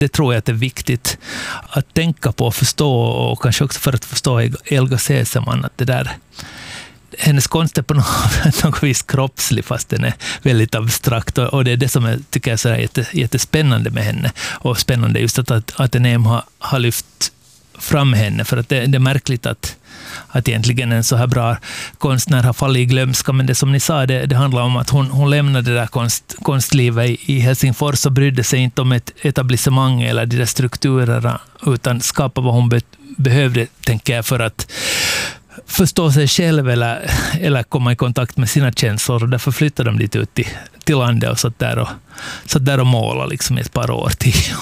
Det tror jag att det är viktigt att tänka på och förstå, och kanske också för att förstå Elga Seseman, att det där, hennes konst är på något vis kroppslig fast den är väldigt abstrakt, och det är det som jag tycker är så jättespännande med henne, och spännande just att NM har lyft fram henne, för att det är märkligt att egentligen en så här bra konstnär har fallit i glömska, men det som ni sa, det handlar om att hon lämnade det där konstlivet i Helsingfors och brydde sig inte om ett etablissemang eller de där strukturerna, utan skapa vad hon behövde, tänker jag, för att förstå sig själv eller komma i kontakt med sina känslor, och därför flyttade de dit ut till landet och satt där och målade liksom ett par år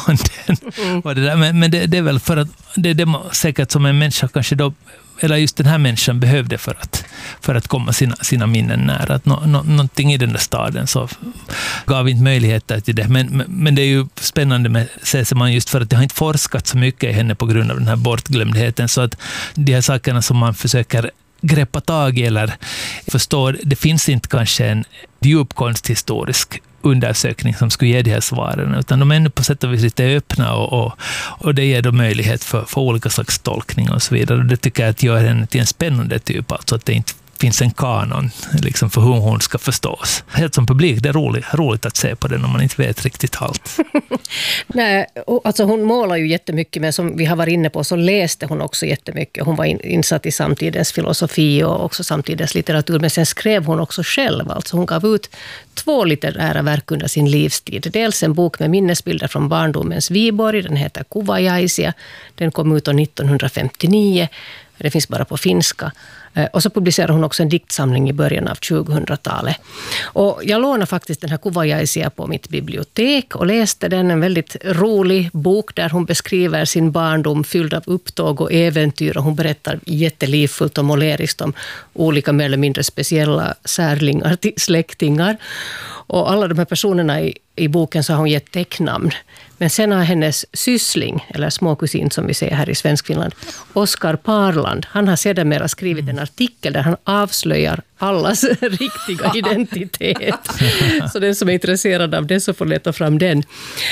men det är väl för att det är säkert som en människa kanske då, eller just den här människan behövde för att komma sina minnen nära. Att någonting i den där staden så gav inte möjligheter till det. Men det är ju spännande med Seseman just för att det har inte forskat så mycket i henne på grund av den här bortglömdheten. Så att de här sakerna som man försöker greppa tag i eller förstå, det finns inte kanske en djup konsthistorisk undersökning som skulle ge de här svaren, utan de är ändå på sätt och vis lite öppna, och det ger då möjlighet för olika slags tolkning och så vidare. Och det tycker jag att gör henne till en spännande typ, alltså att det inte finns en kanon liksom, för hur hon ska förstås. Helt som publik, det är roligt att se på den om man inte vet riktigt allt. Nej, alltså hon målar ju jättemycket, men som vi har varit inne på så läste hon också jättemycket. Hon var insatt i samtidens filosofi och också samtidens litteratur, men sen skrev hon också själv. Alltså hon gav ut 2 litterära verk under sin livstid. Dels en bok med minnesbilder från barndomens Viborg, den heter Kuvajaisia. Den kom ut 1959. Det finns bara på finska. Och så publicerade hon också en diktsamling i början av 2000-talet. Och jag lånade faktiskt den här Kuvajaisia på mitt bibliotek och läste den, en väldigt rolig bok där hon beskriver sin barndom fylld av upptåg och äventyr, och hon berättar jättelivfullt och måleriskt om olika mer eller mindre speciella särlingar till släktingar. Och alla de här personerna i boken så har hon gett tecknamn. Men sen har hennes syssling, eller småkusin som vi säger här i Svenskfinland, Oskar Parland, han har sedermera skrivit en artikel där han avslöjar allas riktiga identitet. Så den som är intresserad av det så får leta fram den.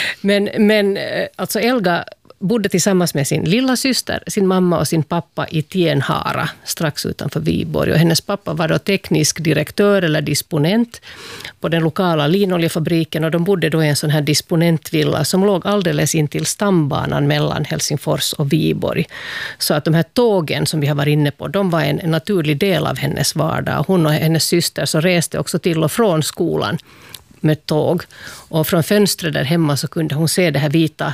Men alltså Elga bodde tillsammans med sin lilla syster, sin mamma och sin pappa i Tienhara, strax utanför Viborg. Och hennes pappa var då teknisk direktör eller disponent på den lokala linoljefabriken, och de bodde då i en sån här disponentvilla som låg alldeles in till stambanan mellan Helsingfors och Viborg. Så att de här tågen som vi har varit inne på, de var en naturlig del av hennes vardag. Hon och hennes syster så reste också till och från skolan med tåg. Och från fönstret där hemma så kunde hon se det här vita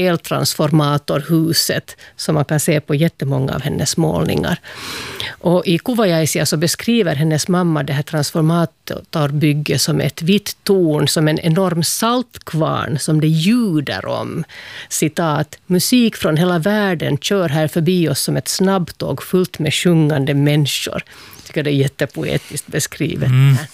eltransformatorhuset som man kan se på jättemånga av hennes målningar. Och i Kuvajaisia så beskriver hennes mamma det här transformatorbygget som ett vitt torn, som en enorm saltkvarn som det ljuder om. Citat: musik från hela världen kör här förbi oss som ett snabbtåg fullt med sjungande människor. Jag tycker det är jättepoetiskt beskrivet.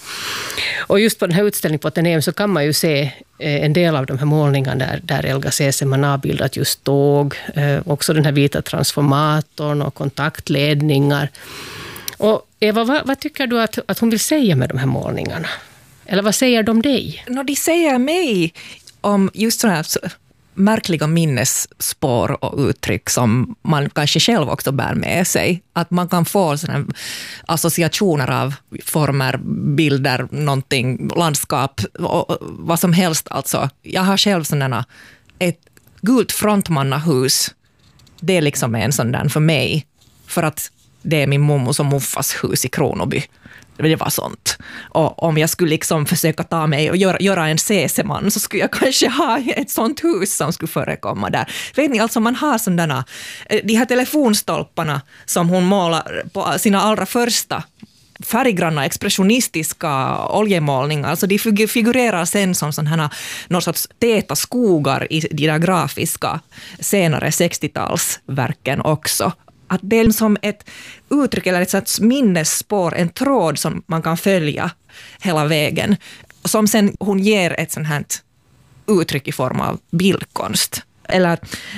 Och just på den här utställningen på Atheneum så kan man ju se en del av de här målningarna där Elga Seseman har bildat just tåg, också den här vita transformatorn och kontaktledningar. Och Eva, vad tycker du att hon vill säga med de här målningarna? Eller vad säger de dig? De säger mig om just sådana här märkliga minnesspår och uttryck som man kanske själv också bär med sig. Att man kan få sådana associationer av former, bilder, någonting, landskap och vad som helst. Alltså, jag har själv sådana, ett gult frontmannahus. Det är liksom en sån där för mig. För att det är min mommos och muffas hus i Kronoby. Det var sånt. Och om jag skulle liksom försöka ta mig och göra en Seseman så skulle jag kanske ha ett sånt hus som skulle förekomma där. Vet ni, alltså man har sådana, de här telefonstolparna som hon målar på sina allra första färggranna, expressionistiska oljemålningar. Alltså de figurerar sen som sådana någon sorts täta skogar i de där grafiska senare 60-talsverken också. Att det är som ett uttryck eller ett sorts minnesspår, en tråd som man kan följa hela vägen. Som sen hon ger ett sånt här uttryck i form av bildkonst. Eller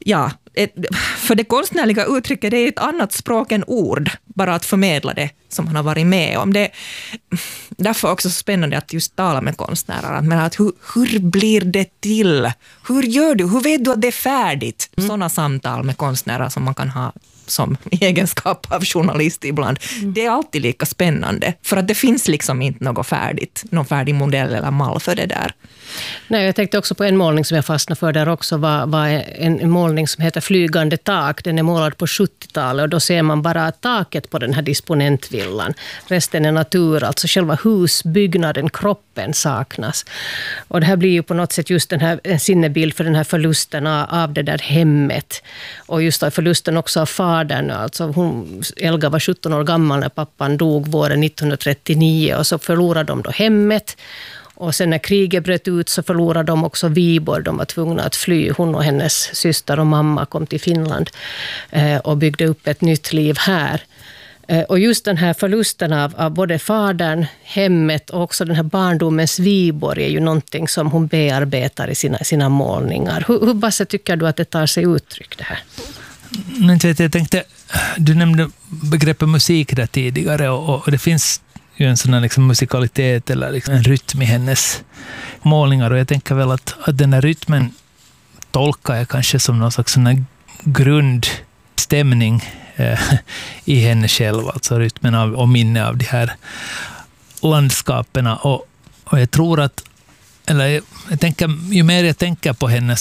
ja, för det konstnärliga uttrycket, det är ett annat språk än ord, bara att förmedla det som han har varit med om. Det därför också så spännande att just tala med konstnärer, men att hur blir det till? Hur gör du? Hur vet du att det är färdigt? Sådana samtal med konstnärer som man kan ha som egenskap av journalist ibland. Det är alltid lika spännande, för att det finns liksom inte någon färdig modell eller mall för det där. Nej, jag tänkte också på en målning som jag fastnade för där också, var en målning som heter Flygande tak. Den är målad på 70-talet och då ser man bara taket på den här disponentvillan. Resten är natur, alltså själva husbyggnaden, kroppen saknas. Och det här blir ju på något sätt just den här en sinnebild för den här förlusten av det där hemmet. Och just förlusten också av fadern. Alltså Elga var 17 år gammal när pappan dog våren 1939 och så förlorade de då hemmet. Och sen när kriget bröt ut så förlorade de också Viborg. De var tvungna att fly. Hon och hennes syster och mamma kom till Finland och byggde upp ett nytt liv här. Och just den här förlusten av både fadern, hemmet och också den här barndomens Viborg är ju någonting som hon bearbetar i sina målningar. Hur Basse tycker du att det tar sig uttryck det här? Jag tänkte, du nämnde begreppet musik där tidigare och det finns ju en sån här liksom musikalitet eller liksom en rytm i hennes målningar, och jag tänker väl att den här rytmen tolkar jag kanske som någon slags sån här grundstämning i henne själv, alltså rytmen av och minne av de här landskaperna, och jag tror att, eller jag tänker, ju mer jag tänker på henne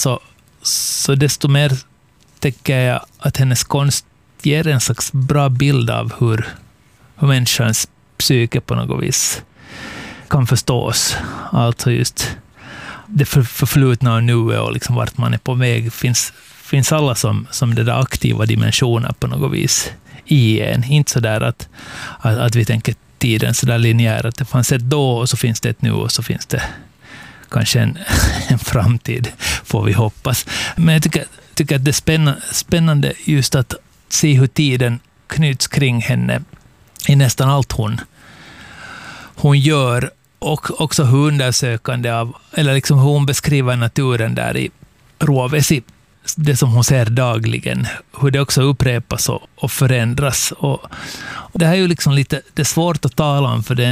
så desto mer tänker jag att hennes konst ger en slags bra bild av hur människans psyke på något vis kan förstås. Alltså just det förflutna och nuet och liksom vart man är på väg finns alla som det där aktiva dimensioner på något vis i en. Inte så där att vi tänker tiden så där linjär, att det fanns ett då och så finns det ett nu och så finns det kanske en framtid, får vi hoppas. Men jag tycker att det är spännande just att se hur tiden knyts kring henne i nästan allt hon gör, och också hur undersökande av, eller liksom hur hon beskriver naturen där i Rovesi, det som hon ser dagligen, hur det också upprepas och förändras. Och det här är ju liksom lite, det är svårt att tala om, för det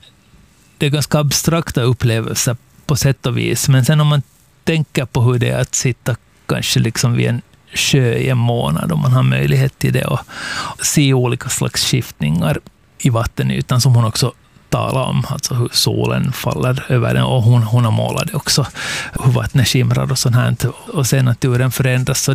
är ganska abstrakta upplevelser på sätt och vis, men sen om man tänker på hur det är att sitta kanske liksom vid en sjö i en månad, om man har möjlighet till det, och se olika slags skiftningar i vattenytan som hon också talar om, alltså hur solen faller över den, och hon har målat det också, hur vattnet skimrar och sånt här, och sen naturen förändras. Så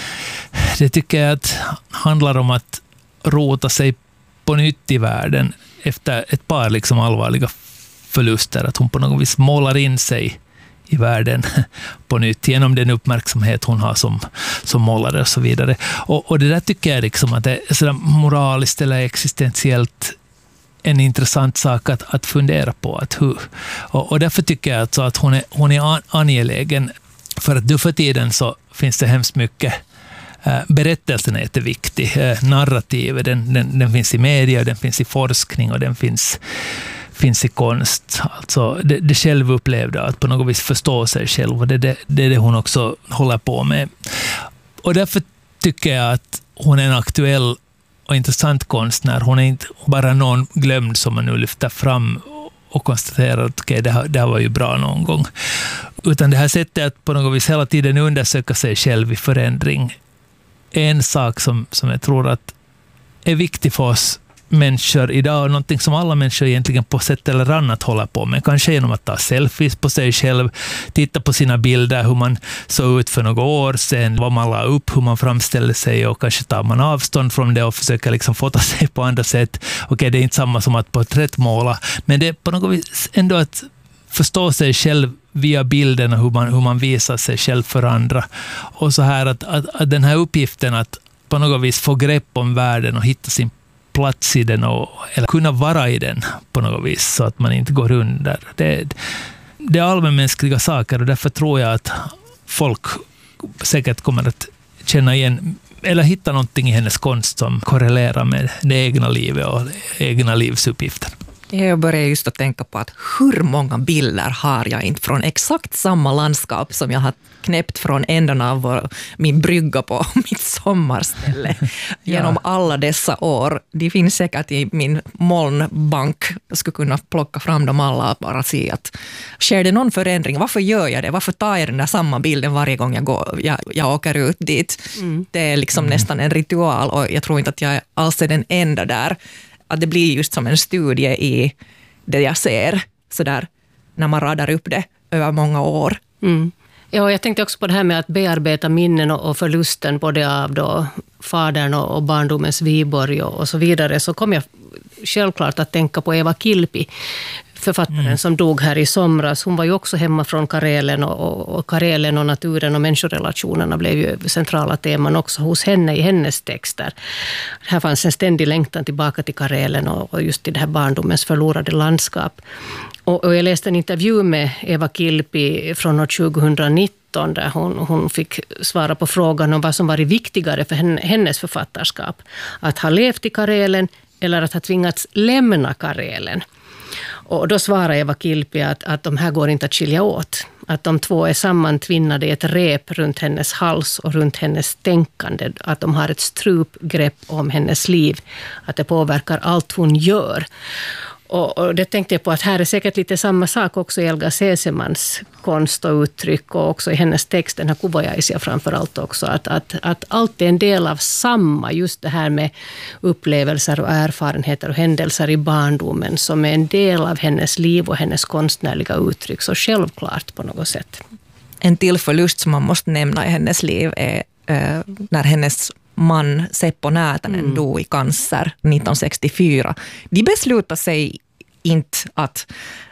det tycker jag att handlar om att rota sig på nytt i världen efter ett par liksom allvarliga förluster, att hon på något vis målar in sig i världen på nytt genom den uppmärksamhet hon har som målare och så vidare. Och det där tycker jag liksom att det är sådär moraliskt eller existentiellt en intressant sak att fundera på. Och därför tycker jag alltså att hon är angelägen, för att nu för tiden så finns det hemskt mycket. Berättelsen är jätteviktig. Narrativet, den finns i media, den finns i forskning och den finns i konst. Alltså det självupplevda, att på något vis förstå sig själv, och det är det hon också håller på med. Och därför tycker jag att hon är en aktuell och intressant konstnär. Hon är inte bara någon glömd som man nu lyfter fram och konstaterar att okej, det här var ju bra någon gång. Utan det här sättet att på något vis hela tiden undersöka sig själv i förändring är en sak som jag tror att är viktig för oss människor idag, och någonting som alla människor egentligen på sätt eller annat håller på med. Kanske genom att ta selfies på sig själv, titta på sina bilder, hur man såg ut för några år sedan, vad man la upp, hur man framställer sig, och kanske tar man avstånd från det och försöker liksom fota sig på andra sätt. Okej, det är inte samma som att porträttmåla, men det är på något vis ändå att förstå sig själv via bilderna, hur man visar sig själv för andra. Och så här att den här uppgiften att på något vis få grepp om världen och hitta sin plats i den, eller kunna vara i den på något vis, så att man inte går under. Det är allmänmänskliga saker, och därför tror jag att folk säkert kommer att känna igen eller hitta någonting i hennes konst som korrelerar med det egna livet och egna livsuppgifter. Jag börjar just att tänka på att hur många bilder har jag inte från exakt samma landskap som jag har knäppt från änden av min brygga på mitt sommarställe genom alla dessa år. De finns säkert i min molnbank. Jag skulle kunna plocka fram dem alla och bara se att sker det någon förändring? Varför gör jag det? Varför tar jag den där samma bilden varje gång jag åker ut dit? Det är liksom nästan en ritual och jag tror inte att jag alls är den enda där. Att det blir just som en studie i det jag ser, så där, när man radar upp det över många år. Mm. Ja, jag tänkte också på det här med att bearbeta minnen och förlusten både av då fadern och barndomens Viborg och så vidare. Så kom jag självklart att tänka på Eva Kilpi, författaren som dog här i somras. Hon var ju också hemma från Karelen och Karelen och naturen och människorelationerna blev ju centrala teman också hos henne i hennes texter. Här fanns en ständig längtan tillbaka till Karelen och just till det här barndomens förlorade landskap. Och jag läste en intervju med Eva Kilpi från år 2019 där hon fick svara på frågan om vad som varit viktigare för hennes författarskap. Att ha levt i Karelen eller att ha tvingats lämna Karelen. Och då svarar Eva Kilpi att de här går inte att skilja åt. Att de två är sammantvinnade i ett rep runt hennes hals och runt hennes tänkande. Att de har ett strupgrepp om hennes liv. Att det påverkar allt hon gör. Och det tänkte jag på att här är säkert lite samma sak också i Elga Sesemans konst och uttryck och också i hennes text, den här Kuvajaisia framförallt också, att allt är en del av samma, just det här med upplevelser och erfarenheter och händelser i barndomen som är en del av hennes liv och hennes konstnärliga uttryck, så självklart på något sätt. En till förlust som man måste nämna i hennes liv är när hennes man Seppo Näätänen dog i cancer 1964. De beslutade sig inte att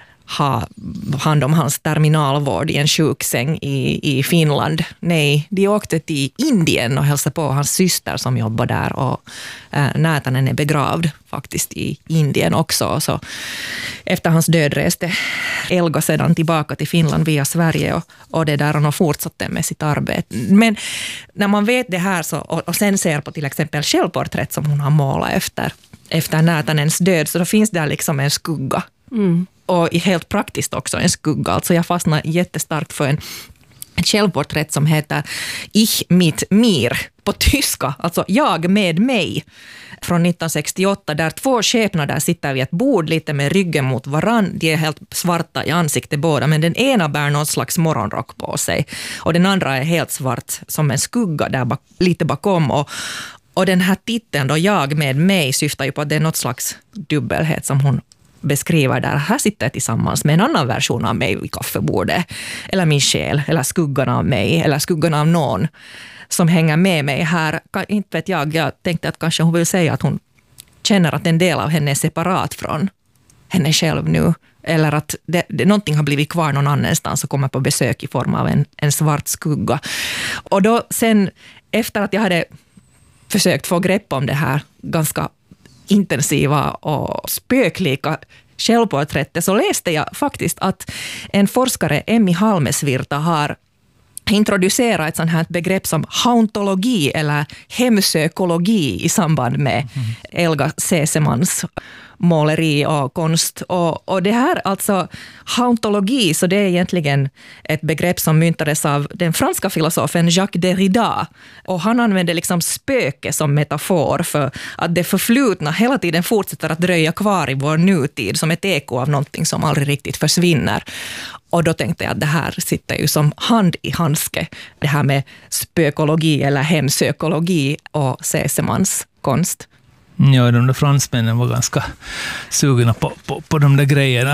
ha hand om hans terminalvård i en sjuksäng i Finland. Nej, de åkte till Indien och hälsade på hans syster som jobbar där, och Näätänen är begravd faktiskt i Indien också. Så efter hans död reste Elga sedan tillbaka till Finland via Sverige och det där, och fortsatte med sitt arbete. Men när man vet det här så, och sen ser på till exempel självporträtt som hon har målat efter Näätänens död, så då finns där liksom en skugga. Och helt praktiskt också en skugga. Alltså jag fastnar jättestarkt för en självporträtt som heter Ich mit mir på tyska, alltså jag med mig, från 1968, där två skepnader sitter vid ett bord lite med ryggen mot varann. De är helt svarta i ansiktet båda, men den ena bär någon slags morgonrock på sig och den andra är helt svart som en skugga där lite bakom. Och den här titeln då, jag med mig, syftar ju på att det är något slags dubbelhet som hon beskriver där. Här sitter jag tillsammans med en annan version av mig vid kaffebordet. Eller min själ, eller skuggan av mig, eller skuggan av någon som hänger med mig här. Inte vet jag tänkte att kanske hon vill säga att hon känner att en del av henne är separat från henne själv nu. Eller att någonting har blivit kvar någon annanstans och kommer på besök i form av en svart skugga. Och då sen, efter att jag hade försökt få grepp om det här ganska intensiva och spöklika självporträttet, så läste jag faktiskt att en forskare, Emmi Halmesvirta, har introducerat ett sånt här begrepp som hauntologi eller hemsökologi i samband med Elga Sesemans måleri och konst. Och det här, alltså hauntologi, så det är egentligen ett begrepp som myntades av den franska filosofen Jacques Derrida. Och han använde liksom spöke som metafor för att det förflutna hela tiden fortsätter att dröja kvar i vår nutid som ett eko av någonting som aldrig riktigt försvinner. Och då tänkte jag att det här sitter ju som hand i handske, det här med spökologi eller hemsökologi och Sesemans konst. Ja, de där fransmännen var ganska sugna på de där grejerna.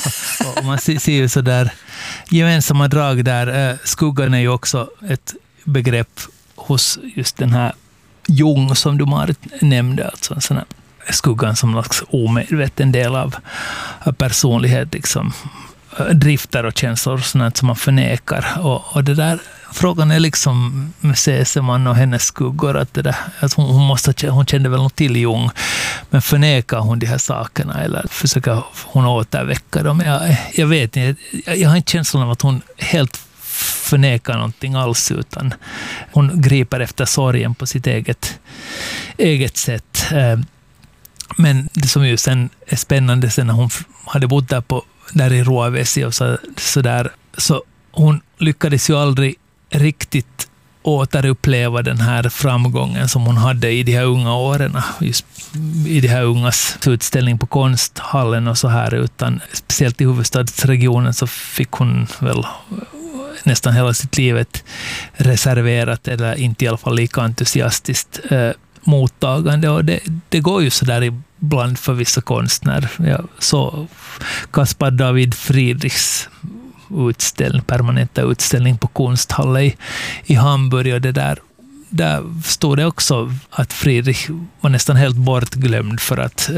Och man ser ju så där gemensamma drag där. Skuggan är ju också ett begrepp hos just den här Jung som du Marit nämnde. Alltså en sån här skuggan som någon omedveten del av personlighet, liksom drifter och känslor sånt som man förnekar. Och det där, frågan är liksom med Seseman och hennes skuggor att det där, att hon kände väl något till Jung, men förnekar hon de här sakerna eller försöker hon återväcka dem? Jag vet inte, jag har inte känslan av att hon helt förnekar någonting alls, utan hon griper efter sorgen på sitt eget sätt. Men det som ju sen är spännande sen när hon hade bott där i Ruovesi och så där, så hon lyckades ju aldrig riktigt återuppleva den här framgången som hon hade i de här unga åren, just i de här ungas utställning på konsthallen och så här, utan speciellt i huvudstadsregionen så fick hon väl nästan hela sitt livet reserverat, eller inte i alla fall lika entusiastiskt mottagande, och det går ju så där ibland för vissa konstnärer. Så Caspar David Friedrichs permanenta utställning på konsthallen i Hamburg, och där stod det också att Friedrich var nästan helt bortglömd för att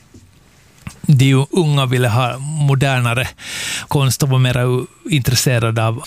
de unga ville ha modernare konst och var mer intresserade av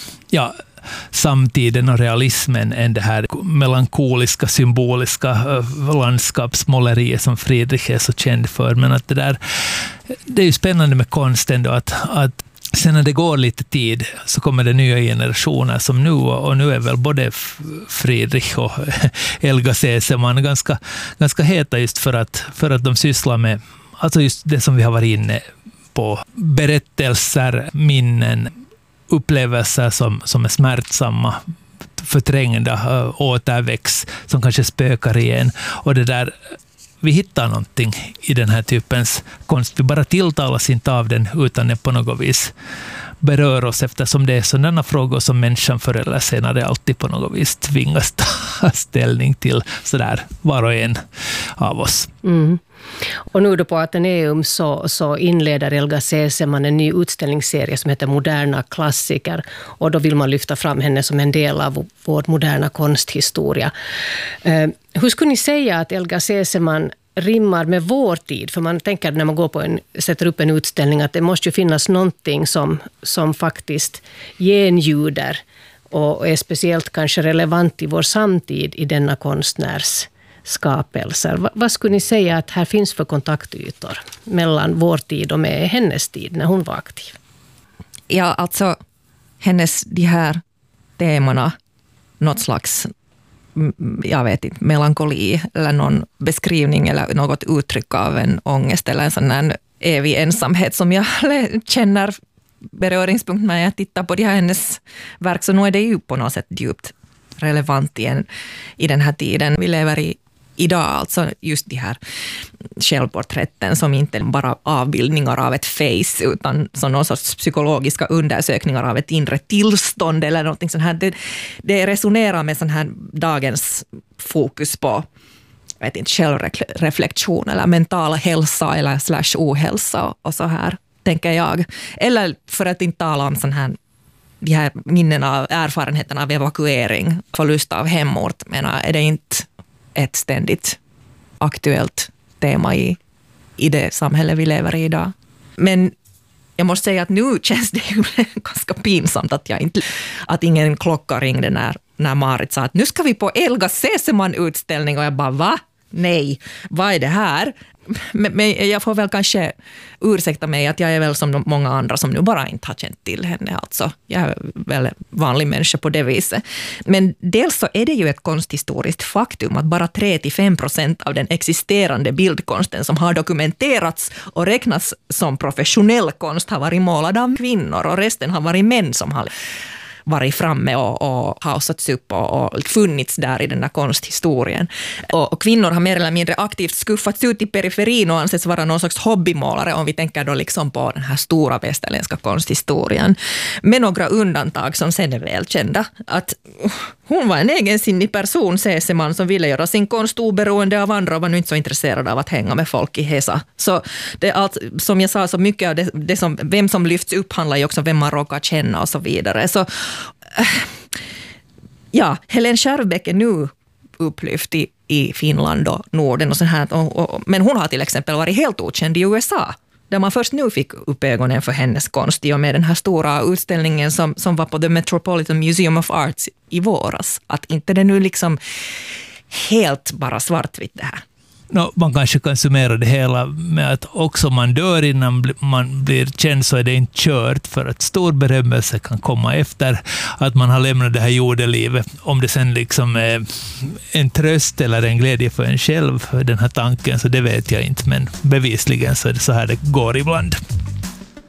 samtiden och realismen än det här melankoliska, symboliska landskapsmåleriet som Friedrich är så känd för. Men att det är ju spännande med konsten då, att sen när det går lite tid så kommer det nya generationer som nu, och nu är väl både Friedrich och Elga Seseman ganska heta just för att de sysslar med alltså just det som vi har varit inne på, berättelser, minnen, upplevelser som är smärtsamma, förträngda, återväcks, som kanske spökar igen. Och det där, vi hittar någonting i den här typens konst. Vi bara tilltalas inte av den utan det på något vis berör oss, eftersom det är sådana frågor som människan förr eller senare alltid på något vis tvingas ta ställning till, sådär var och en av oss. Mm. Och nu då på Atheneum så inleder Elga Seseman en ny utställningsserie som heter Moderna klassiker, och då vill man lyfta fram henne som en del av vår moderna konsthistoria. Hur skulle ni säga att Elga Seseman rimmar med vår tid? För man tänker när man sätter upp en utställning att det måste ju finnas någonting som faktiskt genljuder och är speciellt kanske relevant i vår samtid i denna konstnärs skapelser. Vad skulle ni säga att här finns för kontaktytor mellan vår tid och med hennes tid när hon var aktiv? Ja, alltså hennes de här temana, något slags, jag vet inte, melankoli eller någon beskrivning eller något uttryck av en ångest eller en sån här evig ensamhet som jag känner beröringspunkt när jag tittar på de här hennes verk, så nu är det ju på något sätt djupt relevant i den här tiden vi lever i idag, alltså just de här självporträtten som inte bara avbildningar av ett face utan som någon sorts psykologiska undersökningar av ett inre tillstånd eller någonting sånt här. Det resonerar med sån här dagens fokus på självreflektion eller mental hälsa eller /ohälsa och så här, tänker jag. Eller för att inte tala om sån här de här minnena av erfarenheten av evakuering, förlust av hemort, menar, är det inte ett ständigt aktuellt tema i det samhälle vi lever i idag. Men jag måste säga att nu känns det ju ganska pinsamt att ingen klocka ringde när Marit sa att nu ska vi på Elga Seseman-utställning, och jag bara, va? Nej, vad är det här? Men jag får väl kanske ursäkta mig att jag är väl som många andra som nu bara inte har känt till henne. Alltså, jag är väl vanlig människa på det viset. Men dels så är det ju ett konsthistoriskt faktum att bara 3-5% av den existerande bildkonsten som har dokumenterats och räknas som professionell konst har varit målad av kvinnor, och resten har varit män som har varit framme och hausats upp och funnits där i den här konsthistorien. Och kvinnor har mer eller mindre aktivt skuffats ut i periferin och anses vara någon slags hobbymålare, om vi tänker då liksom på den här stora västerländska konsthistorien. Med några undantag som sen är välkända. Att hon var en egensinnig person, Seseman, som ville göra sin konst oberoende av andra och var nu inte så intresserad av att hänga med folk i Hesa. Så det är allt, som jag sa, så mycket av det som, vem som lyfts upp handlar ju också om vem man råkar känna och så vidare. Så ja, Helen Skärbeck är nu upplyft i Finland och Norden och så här. Men hon har till exempel varit helt okänd i USA, där man först nu fick upp ögonen för hennes konst i och med den här stora utställningen som var på The Metropolitan Museum of Arts i våras. Att inte det nu liksom helt bara svartvitt det här. Man kanske kan summera det hela med att också man dör innan man blir känd, så är det inte kört, för att stor berömmelse kan komma efter att man har lämnat det här jordelivet. Om det sen liksom är en tröst eller en glädje för en själv, den här tanken, så det vet jag inte, men bevisligen så är det så här det går ibland.